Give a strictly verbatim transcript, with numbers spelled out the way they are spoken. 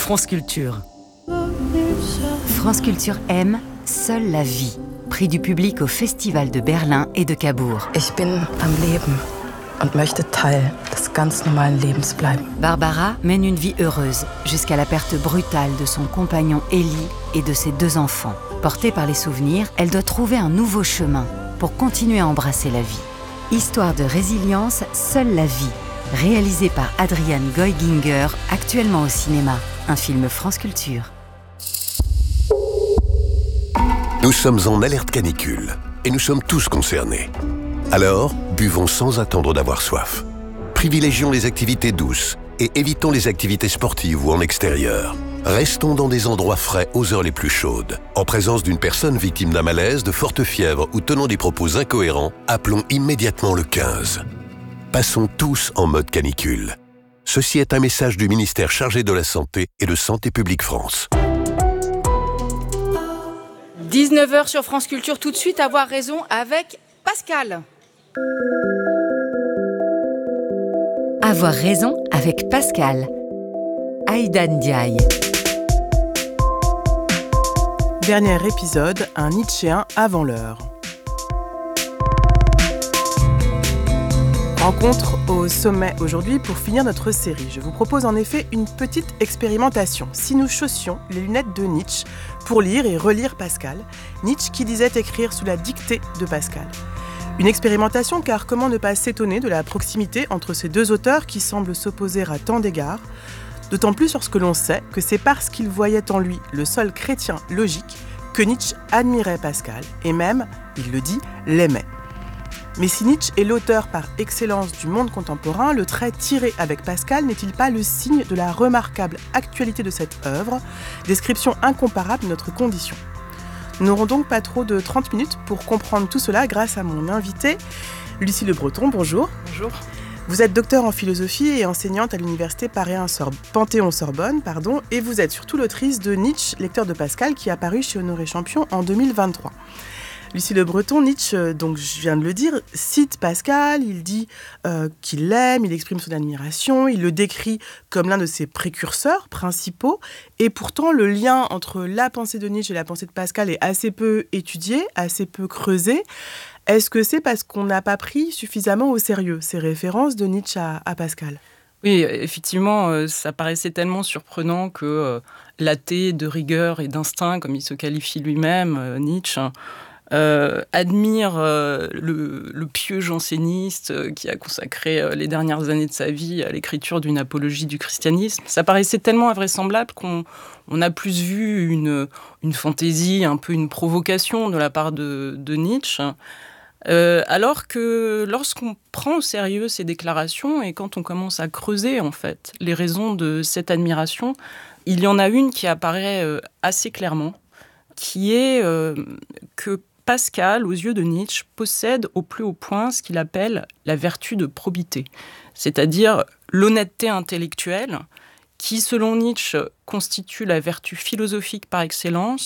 France Culture. France Culture aime Seule la vie, prix du public au Festival de Berlin et de Cabourg. Ich bin am Leben und möchte Teil des ganz normalen Lebens bleiben. Barbara mène une vie heureuse jusqu'à la perte brutale de son compagnon Elie et de ses deux enfants. Portée par les souvenirs, elle doit trouver un nouveau chemin pour continuer à embrasser la vie. Histoire de résilience, Seule la vie, réalisé par Adriane Goy-Ginger, actuellement au cinéma, un film France Culture. Nous sommes en alerte canicule et nous sommes tous concernés. Alors, buvons sans attendre d'avoir soif. Privilégions les activités douces et évitons les activités sportives ou en extérieur. Restons dans des endroits frais aux heures les plus chaudes. En présence d'une personne victime d'un malaise, de forte fièvre ou tenant des propos incohérents, appelons immédiatement le quinze. Passons tous en mode canicule. Ceci est un message du ministère chargé de la Santé et de Santé publique France. dix-neuf heures sur France Culture, tout de suite, avoir raison avec Pascal. Avoir raison avec Pascal. Aïda Ndiaye. Dernier épisode, un Nietzschéen avant l'heure. Rencontre au sommet aujourd'hui pour finir notre série. Je vous propose en effet une petite expérimentation. Si nous chaussions les lunettes de Nietzsche pour lire et relire Pascal, Nietzsche qui disait écrire sous la dictée de Pascal. Une expérimentation car comment ne pas s'étonner de la proximité entre ces deux auteurs qui semblent s'opposer à tant d'égards, d'autant plus lorsque l'on sait que c'est parce qu'il voyait en lui le seul chrétien logique que Nietzsche admirait Pascal et même, il le dit, l'aimait. Mais si Nietzsche est l'auteur par excellence du monde contemporain, le trait tiré avec Pascal n'est-il pas le signe de la remarquable actualité de cette œuvre, description incomparable de notre condition ? Nous n'aurons donc pas trop de trente minutes pour comprendre tout cela grâce à mon invité, Lucie Le Breton. Bonjour. Bonjour. Vous êtes docteur en philosophie et enseignante à l'université Panthéon-Sorbonne, pardon, et vous êtes surtout l'autrice de Nietzsche, lecteur de Pascal, qui est apparu chez Honoré Champion en deux mille vingt-trois. Lucie Le Breton, Nietzsche, donc je viens de le dire, cite Pascal, il dit euh, qu'il l'aime, il exprime son admiration, il le décrit comme l'un de ses précurseurs principaux, et pourtant le lien entre la pensée de Nietzsche et la pensée de Pascal est assez peu étudié, assez peu creusé. Est-ce que c'est parce qu'on n'a pas pris suffisamment au sérieux ces références de Nietzsche à, à Pascal ? Oui, effectivement, euh, ça paraissait tellement surprenant que euh, l'athée de rigueur et d'instinct, comme il se qualifie lui-même, euh, Nietzsche, Euh, admire euh, le, le pieux janséniste euh, qui a consacré euh, les dernières années de sa vie à l'écriture d'une apologie du christianisme. Ça paraissait tellement invraisemblable qu'on on a plus vu une, une fantaisie, un peu une provocation de la part de, de Nietzsche. Euh, alors que lorsqu'on prend au sérieux ces déclarations et quand on commence à creuser en fait les raisons de cette admiration, il y en a une qui apparaît euh, assez clairement, qui est euh, que Pascal, aux yeux de Nietzsche, possède au plus haut point ce qu'il appelle la vertu de probité, c'est-à-dire l'honnêteté intellectuelle qui, selon Nietzsche, constitue la vertu philosophique par excellence